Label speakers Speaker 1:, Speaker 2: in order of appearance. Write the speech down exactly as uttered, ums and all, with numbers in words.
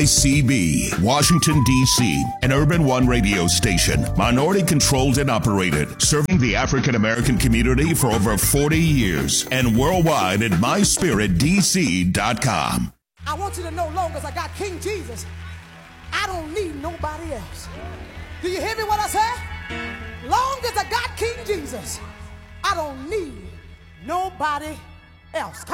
Speaker 1: C B, Washington, D C, an Urban One radio station, minority controlled and operated, serving the African American community for over forty years, and worldwide at my spirit d c dot com.
Speaker 2: I want you to know, long as I got King Jesus, I don't need nobody else. Do you hear me what I say? Long as I got King Jesus, I don't need nobody else.